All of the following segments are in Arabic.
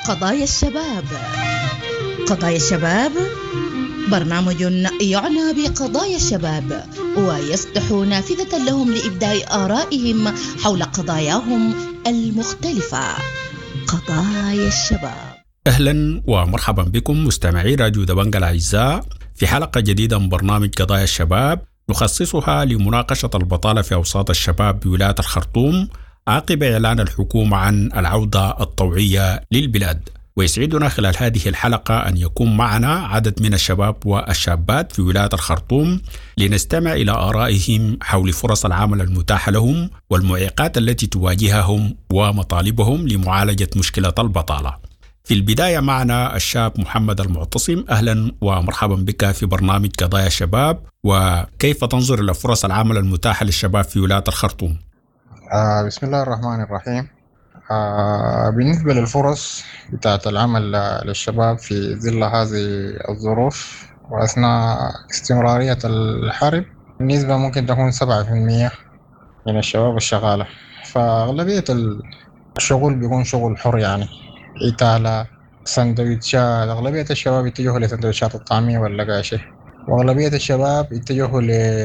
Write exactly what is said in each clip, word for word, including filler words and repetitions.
قضايا الشباب. قضايا الشباب برنامج يعنى بقضايا الشباب ويفتح نافذة لهم لإبداء آرائهم حول قضاياهم المختلفة. قضايا الشباب. أهلا ومرحبا بكم مستمعي راديو دبنجة الأعزاء في حلقة جديدة من برنامج قضايا الشباب نخصصها لمناقشة البطالة في أوساط الشباب بولاية الخرطوم عقب إعلان الحكومة عن العودة الطوعية للبلاد. ويسعدنا خلال هذه الحلقة أن يكون معنا عدد من الشباب والشابات في ولاية الخرطوم لنستمع إلى آرائهم حول فرص العمل المتاحة لهم والمعيقات التي تواجههم ومطالبهم لمعالجة مشكلة البطالة. في البداية معنا الشاب محمد المعتصم. أهلا ومرحبا بك في برنامج قضايا الشباب، وكيف تنظر إلى فرص العمل المتاحة للشباب في ولاية الخرطوم؟ آه بسم الله الرحمن الرحيم. آه بالنسبة للفرص بتاعة العمل للشباب في ظل هذه الظروف وأثناء استمرارية الحرب، النسبة ممكن تكون سبعة في المية من الشباب الشغالة. فأغلبية الشغل بيكون شغل حر، يعني إتالة، سندويتشات. أغلبية الشباب يتجهوا لسندويتشات الطعمية واللقاشة، وأغلبية الشباب يتجهوا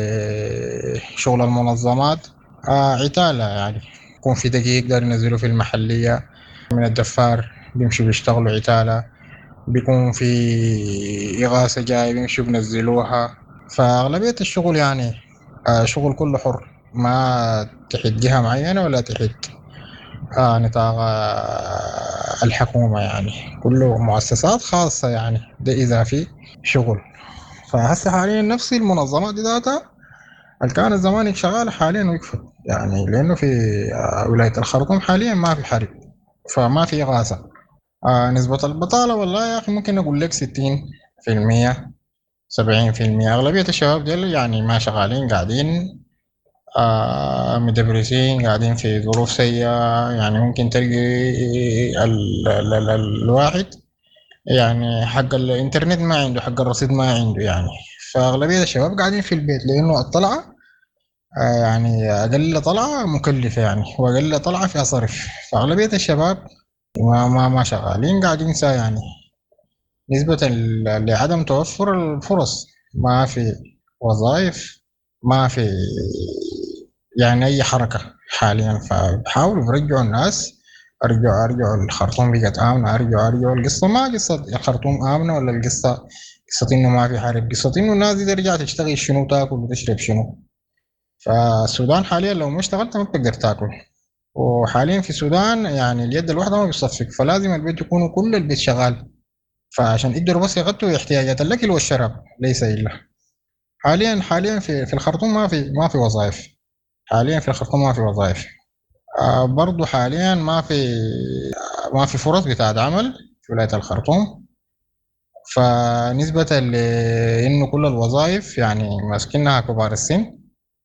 لشغل المنظمات، آه عتالة، يعني يكون في دقيق يقدر ينزلوا في المحلية من الدفار بيمشوا بيشتغلوا عتالة، بيكون في إغاثة جاي بيمشوا بنزلوها. فأغلبية الشغل يعني آه شغل كله حر، ما تحت جهة معينة ولا تحت آه نطاق آه الحكومة، يعني كله مؤسسات خاصة، يعني ده إذا في شغل. فهسه حاليا نفس المنظمات دي ذاتها اللي كانت زمان شغالة حاليا وقفت، يعني لأنه في ولاية الخرطوم حاليا ما في حرب، فما في إغاثة. آه نسبة البطالة والله يا أخي ممكن أقول لك ستين في المية سبعين في المية. أغلبية الشباب ديل يعني ما شغالين، قاعدين آه مدبرسين، قاعدين في ظروف سيئة. يعني ممكن تلقي ال ال ال الواحد يعني حق الإنترنت ما عنده، حق الرصيد ما عنده يعني. فأغلبية الشباب قاعدين في البيت لأنه الطلعة آه يعني أقل طلعة مكلفة، يعني وأقل طلعة فيها صرف. فأغلبية الشباب ما ما ما شغالين، قاعدين سا يعني نسبة لعدم توفر الفرص، ما في وظائف، ما في يعني أي حركة حاليا. فبحاولوا يرجعوا الناس، أرجعوا أرجعوا الخرطوم بقت آمنة، أرجعوا أرجعوا القصة ما قصة الخرطوم آمنة ولا القصة قصة إنه ما في حرب، قصة إنه الناس دي ترجع تشتغل شنو، تاكل وتشرب شنو. فالسودان حاليا لو ما اشتغلت ما بتقدر تاكل، وحاليا في السودان يعني اليد الواحدة ما بيصفق، فلازم البيت يكون كل البيت شغال، فعشان يقدروا بس يغطوا احتياجات الأكل والشراب ليس إلا. حاليا حاليا في في الخرطوم ما في ما في وظائف، حاليا في الخرطوم ما في وظائف. آه برضو حاليا ما في ما في فرص بتاعت عمل في ولاية الخرطوم. فنسبة لإنه كل الوظائف يعني ماسكينها كبار السن،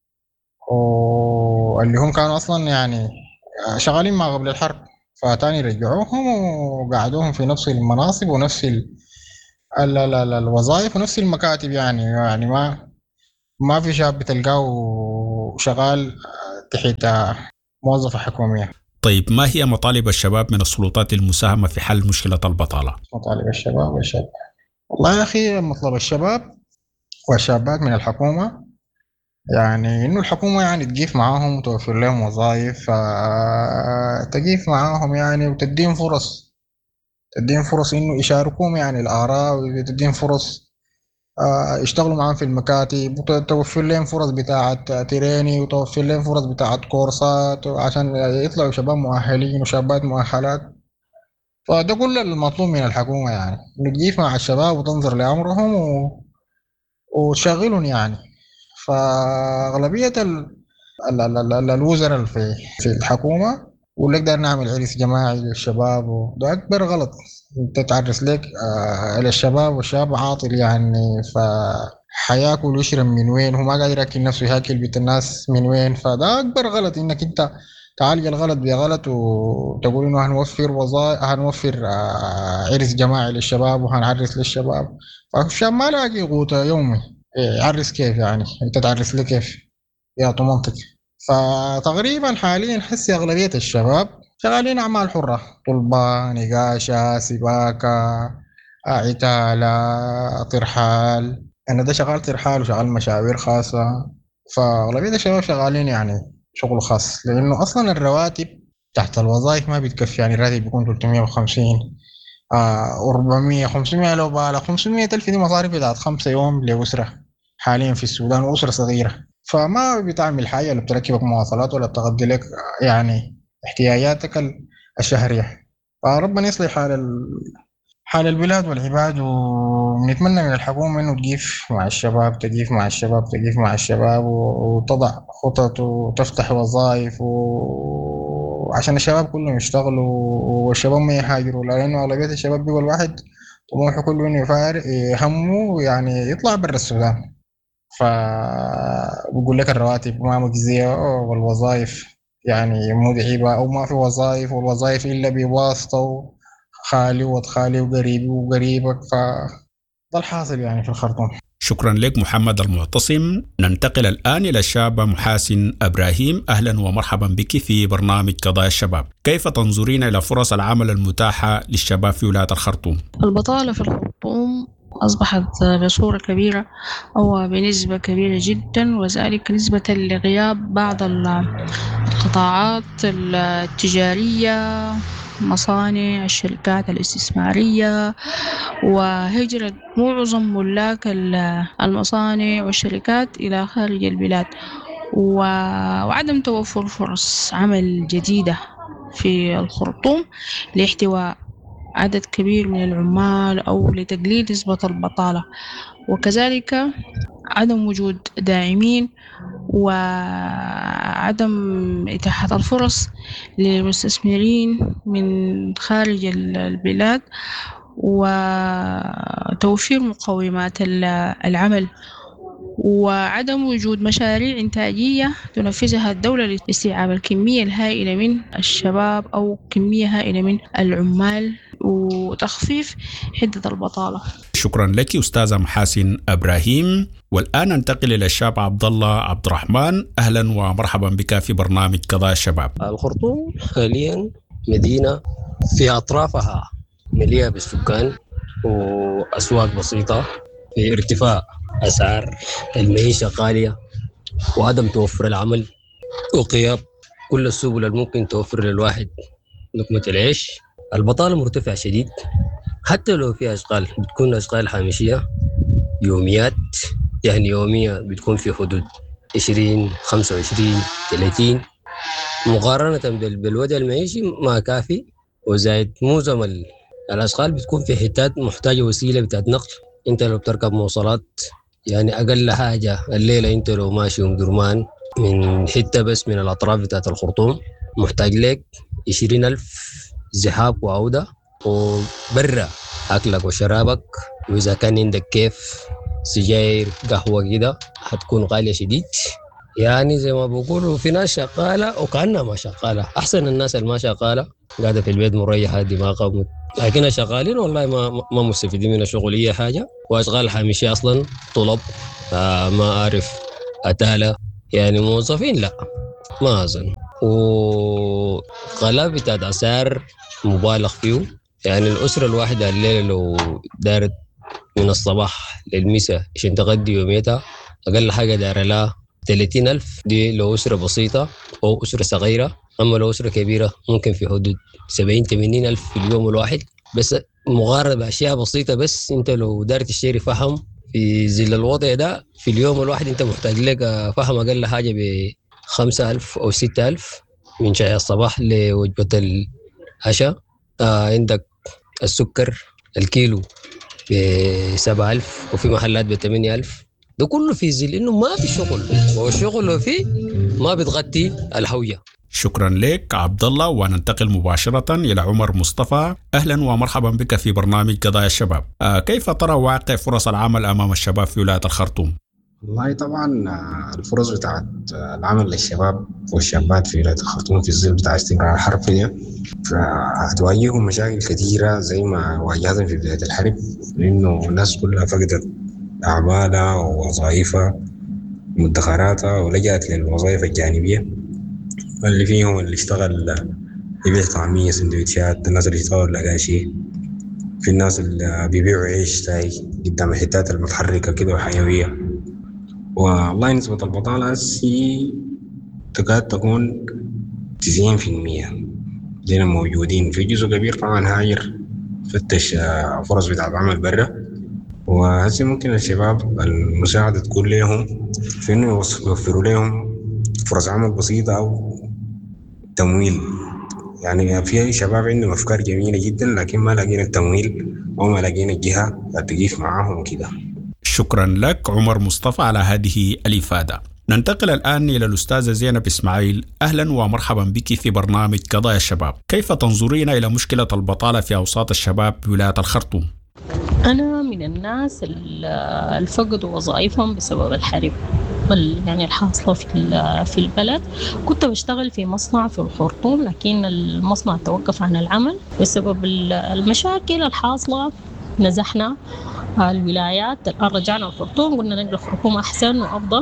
واللي هم كانوا أصلا يعني شغالين ما قبل الحرب، فتاني رجعوهم وقعدوهم في نفس المناصب ونفس ال ال ال ال الوظائف ونفس المكاتب. يعني يعني ما ما في شاب بتلقاه شغال تحت موظفة حكومية. طيب، ما هي مطالب الشباب من السلطات المساهمة في حل مشكلة البطالة؟ مطالب الشباب والشاب، والله يا أخي مطلب الشباب والشابات من الحكومة يعني إنه الحكومة يعني تجيف معاهم وتوفر لهم وظائف، تجيف معاهم يعني وتدين فرص، تدين فرص إنه يشاركوهم يعني الآراء، وتدين فرص آه يشتغلوا معاهم في المكاتب، وتوفر لهم فرص بتاعة تريني، وتوفر لهم فرص بتاعة كورسات عشان يطلعوا شباب مؤهلين وشابات مؤهلات. فده كل المطلوب من الحكومة، يعني إنه تجيف مع الشباب وتنظر لأمرهم و... وتشغلهم يعني. فأغلبية ال... ال... ال... ال... الوزراء في في الحكومة ونقدر نعمل عرس جماعي للشباب، وده أكبر غلط. أنت تعرس لك آه للشباب، والشباب عاطل يعني، فحياكل ويشرب من وين؟ هو ما قادر ياكل نفسه، ياكل بيت الناس من وين؟ فده أكبر غلط، إنك أنت تعالج الغلط بغلط وتقول إنه هنوفر وظائف، هنوفر آه عرس جماعي للشباب وهنعرس للشباب. فالشاب ما لاقي قوت يومي، يعرس كيف يعني؟ أنت تعرس لي كيف؟ يا منطق. فتقريبا حاليا حسي أغلبية الشباب شغالين أعمال حرة، طلبة، نقاشة، سباكة، عتالة، ترحال. أنا ده شغال ترحال وشغال مشاوير خاصة. فأغلبية الشباب شغالين يعني شغل خاص، لأنه أصلا الرواتب تحت الوظائف ما بتكفي. يعني الراتب بيكون ثلاثمية وخمسين آه أربعمية خمسمية، لو بالغ خمسمية ألف دي مصاريف بتاعت خمسة يوم لأسرة حاليا في السودان، وأسرة صغيرة. فما بتعمل حاجة، ولا بتركبك مواصلات، ولا بتغطي لك يعني احتياجاتك الشهرية. فربنا يصلح حال ال... حال البلاد والعباد. ونتمنى من الحكومة إنه تجيف مع الشباب، تجيف مع الشباب، تجيف مع الشباب، وتضع خطط وتفتح وظائف و... عشان الشباب كلهم يشتغلوا، والشباب ما يهاجروا، لأنه أغلبية الشباب بيقول واحد طموحه كله إنه يفارق همه يعني يطلع برا السودان. فبقول لك الرواتب ما مجزية، والوظائف يعني متعبة، أو ما في وظائف، والوظائف إلا بواسطة خالي وخالي وقريبي وقريبك. فده الحاصل يعني في الخرطوم. شكرا لك محمد المعتصم. ننتقل الآن إلى الشابة محاسن إبراهيم. أهلا ومرحبا بك في برنامج قضايا الشباب. كيف تنظرين إلى فرص العمل المتاحة للشباب في ولاية الخرطوم؟ البطالة في الخرطوم أصبحت بصورة كبيرة أو بنسبة كبيرة جدا، وذلك نسبة لغياب بعض القطاعات التجارية، مصانع، الشركات الاستثمارية، وهجرة معظم ملاك المصانع والشركات إلى خارج البلاد، وعدم توفر فرص عمل جديدة في الخرطوم لاحتواء عدد كبير من العمال أو لتقليل نسبة البطالة، وكذلك عدم وجود داعمين وعدم إتاحة الفرص للمستثمرين من خارج البلاد، وتوفير مقومات العمل، وعدم وجود مشاريع إنتاجية تنفذها الدولة لاستيعاب الكمية الهائلة من الشباب أو كمية هائلة من العمال، وتخفيف حدة البطالة. شكرا لك أستاذة محاسن إبراهيم. والآن ننتقل إلى الشاب عبد الله عبد الرحمن. أهلا ومرحبا بك في برنامج قضايا الشباب. الخرطوم حاليا مدينة في أطرافها مليئة بالسكان وأسواق بسيطة، في ارتفاع أسعار المعيشة غالية، وعدم توفر العمل، وغياب كل السبل الممكن توفر للواحد لقمة العيش. البطالة مرتفعة شديد، حتى لو في أشغال بتكون أشغال هامشية يوميات، يعني يومية بتكون في حدود عشرين خمسة وعشرين ثلاثين، مقارنة بالوضع المعيشي ما كافي. وزايد معظم الأشغال بتكون في حتات محتاجة وسيلة بتاعت نقل. انت لو بتركب مواصلات يعني أقل حاجة الليلة انت لو ماشي أم درمان من حتة بس من الأطراف بتاعت الخرطوم محتاج لك عشرين ألف زحاب وعودة، وبرا أكلك وشرابك، وإذا كان عندك كيف سجاير قهوة كده هتكون غالية شديد. يعني زي ما بقولوا في ناس شغالة وكأنها ما شغالة. أحسن الناس اللي ما شغالة قاعدة في البيت مريحة دماغها، لكن شغالين والله ما ما مستفيدين من الشغلية حاجة، وأشغال حامشية أصلا طلب آه ما أعرف أتالة، يعني موظفين لا ما أظن. وغلاء بتاعت أسعار مبالغ فيه، يعني الأسرة الواحدة الليلة لو دارت من الصباح للمساء عشان تغدي يوميتها أقل حاجة دار لها ثلاثين ألف، دي لو أسرة بسيطة أو أسرة صغيرة. أما لو أسرة كبيرة ممكن في حدود سبعين ثمانين ألف في اليوم الواحد، بس مقارنة بأشياء بسيطة. بس أنت لو دارت تشتري فحم في ظل الوضع ده في اليوم الواحد أنت محتاج لك فحم أقل حاجة بخمسة ألف أو ستة ألف من شاي الصباح لوجبة العشاء. آه عندك السكر الكيلو بسبعة ألف، وفي محلات بثمانية ألف. ده كله في ظل إنه ما في شغل، والشغل لو فيه ما بتغطي الهوية. شكرا لك عبد الله. وننتقل مباشرة إلى عمر مصطفى. أهلا ومرحبا بك في برنامج قضايا الشباب. آه كيف ترى واقع فرص العمل أمام الشباب في ولاية الخرطوم؟ والله طبعا الفرص بتاعت العمل للشباب والشابات في ولاية الخرطوم في الظل بتاع استمرار الحرب فيها، فهتواجههم مشاكل كثيرة زي ما واجهتهم في بداية الحرب، لأنه الناس كلها فقدت أعمالها ووظائفها ومدخراتها ولجأت للوظائف الجانبية، اللي فيهم اللي اشتغل يبيع طعمية سندويتشات، الناس اللي يشتغلوا لقاشي، في الناس اللي بيبيعوا عيش تاي قدام الحتات المتحركة كده وحيوية. والله نسبة البطالة هي تكاد تكون تسعين في المية زينا موجودين. في جزء كبير طبعا هاجر فتش فرص بتاعت عمل برا، وهسي ممكن الشباب المساعدة تكون لهم في إنه يوفروا لهم فرص عمل بسيطة أو تمويل. يعني في شباب عندهم أفكار جميلة جدا لكن ما لاقين التمويل أو ما لاقين الجهة تقيف معاهم كده. شكرا لك عمر مصطفى على هذه الإفادة. ننتقل الآن إلى الأستاذة زينب إسماعيل. أهلا ومرحبا بك في برنامج قضايا الشباب. كيف تنظرين إلى مشكلة البطالة في أوساط الشباب بولاية الخرطوم؟ أنا من الناس اللي فقدوا وظائفهم بسبب الحرب يعني الحاصلة في في البلد. كنت بشتغل في مصنع في الخرطوم، لكن المصنع توقف عن العمل بسبب المشاكل الحاصلة. نزحنا الولايات، الآن رجعنا الخرطوم، قلنا نقل الخرطوم أحسن وأفضل،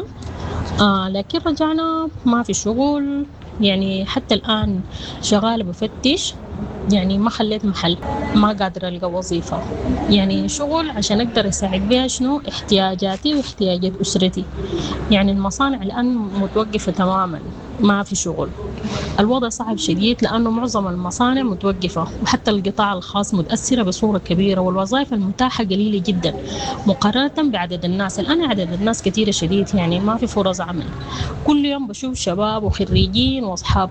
آه لكن رجعنا ما في شغل. يعني حتى الآن شغالة بفتش، يعني ما خليت محل، ما قادرة ألقى وظيفة يعني شغل عشان أقدر أساعد بها شنو احتياجاتي واحتياجات أسرتي. يعني المصانع الآن متوقفة تماما، ما في شغل. الوضع صعب شديد لأنه معظم المصانع متوقفة، وحتى القطاع الخاص متأثرة بصورة كبيرة، والوظائف المتاحة قليلة جدا مقارنة بعدد الناس. الآن عدد الناس كثيرة شديد، يعني ما في فرص عمل. كل يوم بشوف شباب وخريجين وأصحاب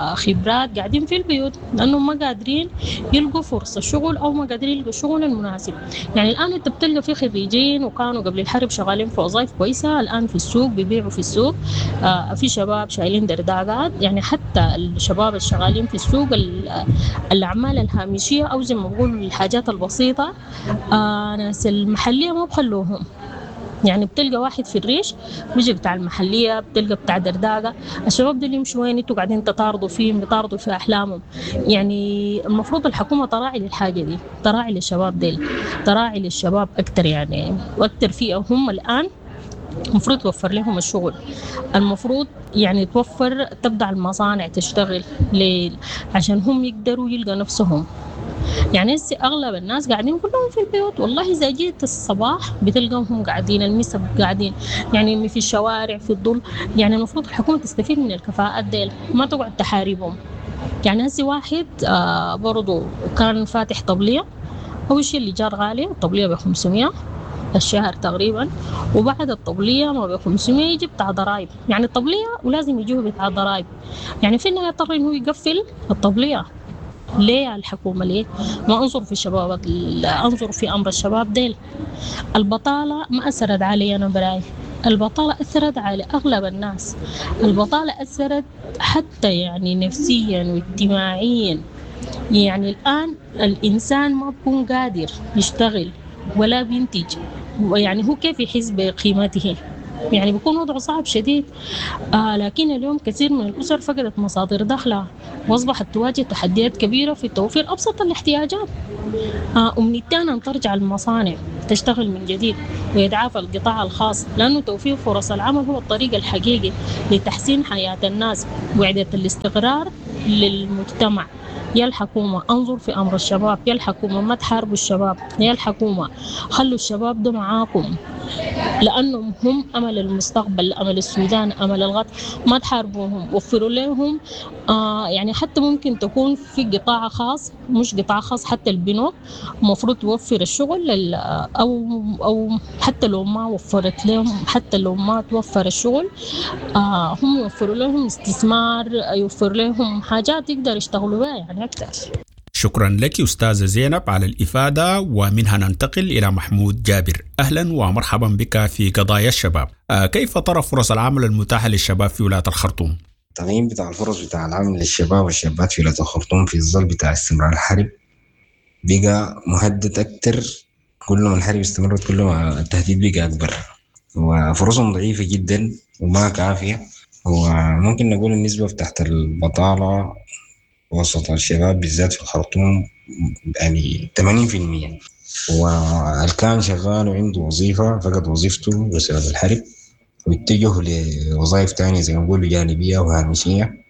خبرات قاعدين في البيوت لأنهم ما قادرين يلقوا فرصة شغل أو ما قادرين يلقوا شغل المناسب. يعني الآن أنت بتلقى في خريجين وكانوا قبل الحرب شغالين في وظائف كويسة، الآن في السوق بيبيعوا في السوق. آه في شباب شايلين درداقات، يعني حتى الشباب الشغالين في السوق الأعمال الهامشية أو زي ما بقول الحاجات البسيطة، آه ناس المحلية ما بخلوهم. يعني بتلقى واحد في الريش بيجي بتاع المحلية، بتلقى بتاع درداقة. الشباب دول يمشوا وين؟ انتوا قاعدين تطاردوا فيهم، تطاردوا في أحلامهم. يعني المفروض الحكومة تراعي للحاجة دي، تراعي للشباب ديل، تراعي للشباب أكتر يعني وأكتر فيه. هم الآن المفروض توفر لهم الشغل، المفروض يعني توفر تبدأ المصانع تشتغل ليل عشان هم يقدروا يلقى نفسهم. يعني هسه أغلب الناس قاعدين كلهم في البيوت. والله إذا جيت الصباح بتلقاهم قاعدين، النسب قاعدين يعني في الشوارع في الظل. يعني المفروض الحكومة تستفيد من الكفاءات ديل، ما تقعد تحاربهم. يعني هسه واحد آه برضو كان فاتح طبلية، أول شيء اللي جار غالي الطبلية بخمسمية الشهر تقريبا، وبعد الطبلية ما بخمسمية يجي بتاع ضرائب. يعني الطبلية ولازم يجيه بتاع ضرائب. يعني في النهاية يضطر إنه يقفل الطبلية. ليه الحكومة ليه ما أنظر في الشباب، أنظر في أمر الشباب ديل؟ البطالة ما أثرت علي أنا براي، البطالة أثرت على أغلب الناس. البطالة أثرت حتى يعني نفسيا واجتماعيا. يعني الآن الإنسان ما بيكون قادر يشتغل ولا بينتج، يعني هو كيف يحس بقيمته؟ يعني بيكون وضعه صعب شديد. آه لكن اليوم كثير من الأسر فقدت مصادر دخلها وأصبحت تواجه تحديات كبيرة في توفير أبسط الاحتياجات. آه أمنيتنا أن ترجع المصانع تشتغل من جديد ويتعافى القطاع الخاص، لأنه توفير فرص العمل هو الطريق الحقيقي لتحسين حياة الناس وإعادة الاستقرار للمجتمع. يا الحكومة انظر في أمر الشباب، يا الحكومة ما تحاربوا الشباب، يا الحكومة خلوا الشباب ده معاكم لأنهم هم أمل المستقبل، أمل السودان، أمل الغد. ما تحاربوهم، وفروا لهم آه يعني حتى ممكن تكون في قطاع خاص، مش قطاع خاص، حتى البنوك مفروض توفر الشغل، أو أو حتى لو ما وفرت لهم، حتى لو ما توفر الشغل آه هم يوفروا لهم استثمار، يوفر لهم حاجات يقدر يشتغلوا بها يعني أكتر. شكرا لك أستاذة زينب على الإفادة. ومنها ننتقل إلى محمود جابر. أهلا ومرحبا بك في قضايا الشباب. آه كيف ترى فرص العمل المتاحة للشباب في ولاية الخرطوم؟ التغيير بتاع الفرص بتاع العمل للشباب والشابات في ولاية الخرطوم في الظل بتاع استمرار الحرب بقى مهدد أكتر. كل ما الحرب استمرت كل ما التهديد بقى أكبر، وفرصهم ضعيفة جدا وما كافية. وممكن نقول النسبة تحت البطالة وسط الشباب بالذات في الخرطوم يعني ثمانين في المية، والكان شغال وعنده وظيفة فقد وظيفته بسبب الحرب واتجه لوظائف تانية زي ما نقول جانبية وهامشية.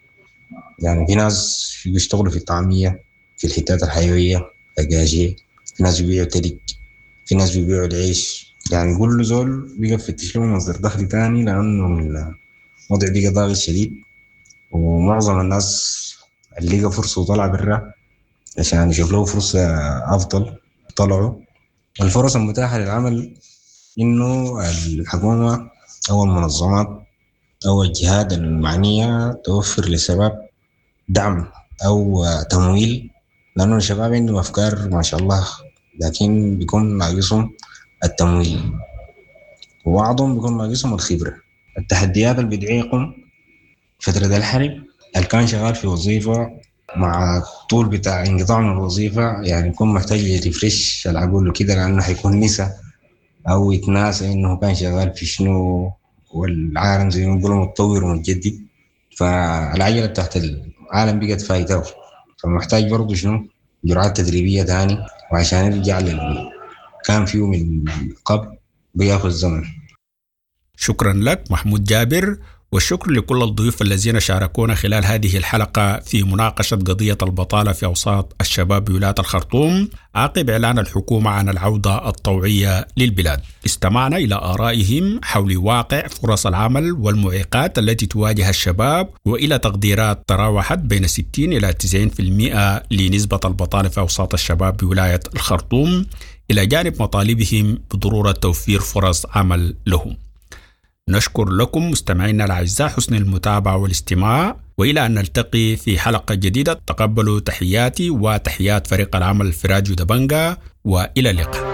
يعني في ناس بيشتغلوا في الطعمية، في الحتات الحيوية، دجاجية، في ناس بيبيعوا تلج، في ناس بيبيعوا العيش. يعني كل زول بيقى فتش له مصدر دخل تاني، لأنه الوضع بيقى ضاغط شديد، ومعظم الناس اللي لقى فرصة وطلع برا عشان يشوف له فرصة أفضل طلعوا. الفرص المتاحة للعمل إنه الحكومة أو المنظمات أو الجهات المعنية توفر للشباب دعم أو تمويل، لأنه الشباب عندهم أفكار ما شاء الله، لكن بيكون ناقصهم التمويل، وبعضهم بيكون ناقصهم الخبرة. التحديات اللي بتعيقهم فترة الحرب، اللي كان شغال في وظيفة مع طول بتاع انقطاع من الوظيفة يعني يكون محتاج يريفريش العقول وكده، لأنه حيكون نسى أو يتناسى إنه كان شغال في شنو، والعالم زي ما يقولوا متطور ومتجدد، فالعجلة تحت العالم بقت فايته، فمحتاج برضو شنو جرعات تدريبية تاني، وعشان يرجع لل كان فيه من قبل بياخذ زمن. شكرا لك محمود جابر، والشكر لكل الضيوف الذين شاركونا خلال هذه الحلقة في مناقشة قضية البطالة في أوساط الشباب بولاية الخرطوم عقب إعلان الحكومة عن العودة الطوعية للبلاد. استمعنا إلى آرائهم حول واقع فرص العمل والمعيقات التي تواجه الشباب، وإلى تقديرات تراوحت بين ستين إلى تسعين بالمئة لنسبة البطالة في أوساط الشباب بولاية الخرطوم، إلى جانب مطالبهم بضرورة توفير فرص عمل لهم. نشكر لكم مستمعينا الأعزاء حسن المتابعة والاستماع، وإلى أن نلتقي في حلقة جديدة. تقبلوا تحياتي وتحيات فريق العمل في راديو دبنجة، وإلى اللقاء.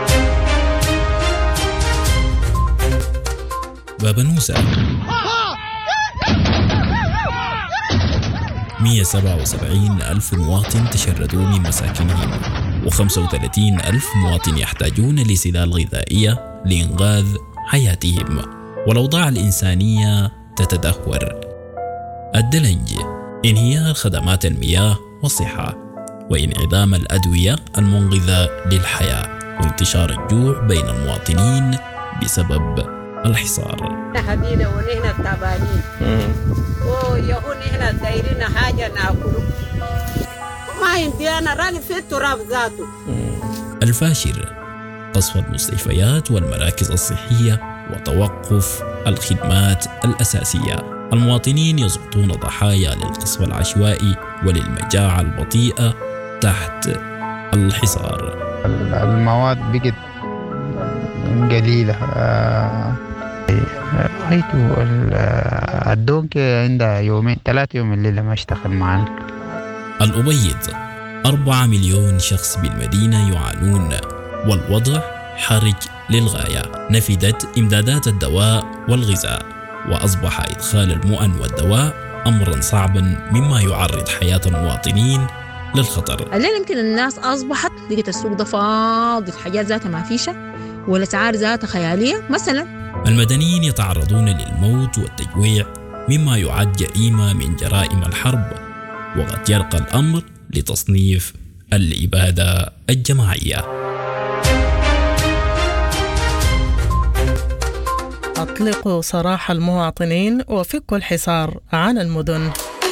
بابا نوسة مئة وسبعة وسبعين ألف مواطن تشردوا من مساكنهم، وخمسة وثلاثين ألف مواطن يحتاجون لسلال غذائية لإنقاذ حياتهم، والأوضاع الإنسانية تتدهور. الدلنج، انهيار خدمات المياه والصحة، وانعدام الأدوية المنقذة للحياة، وانتشار الجوع بين المواطنين بسبب الحصار. حبيبي ونحن التعبانين ويهون نحن دايرين حاجة ناكله وما يمدي أنا راقد في التراب ذاته. الفاشر، قصف المستشفيات والمراكز الصحية وتوقف الخدمات الأساسية. المواطنين يسقطون ضحايا للقصف العشوائي وللمجاعة البطيئة تحت الحصار. المواد بقت قليلة. رأيته الدونك عندها يومين ثلاثة يوم الليلة ما اشتغل معنا. الأبيض، أربعة مليون شخص بالمدينة يعانون، والوضع حرج للغاية. نفدت إمدادات الدواء والغذاء، وأصبح إدخال المؤن والدواء أمرا صعبا مما يعرض حياة المواطنين للخطر. الليل يمكن الناس أصبحت لقيت السوق ده فاضي، الحاجات ذاتها ما فيشة، والأسعار ذاتها خيالية. مثلا المدنيين يتعرضون للموت والتجويع مما يعد جريمة من جرائم الحرب، وقد يرقى الأمر لتصنيف الإبادة الجماعية. أطلقوا سراح المواطنين وفكوا الحصار عن المدن.